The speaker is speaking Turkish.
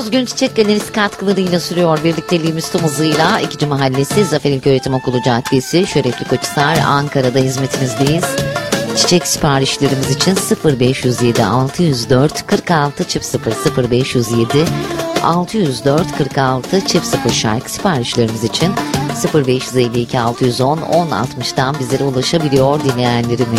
30 gün Çiçek Galerisi katkılarıyla sürüyor birlikteliğimiz tüm hızıyla. 2. Mahallesi Zafer İlköğretim Okulu Caddesi, Şerefli Koçhisar, Ankara'da hizmetinizdeyiz. Çiçek siparişlerimiz için 0507 604 46 00 0507 604 46 00 şarkı siparişlerimiz için 0552 610 1060'dan bizlere ulaşabiliyor dinleyenlerimiz.